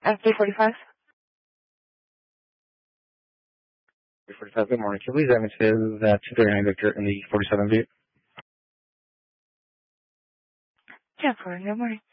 At 345? 345, good morning. Can you please have me to that 239 Victor in the 47 Butte? Yeah, good morning.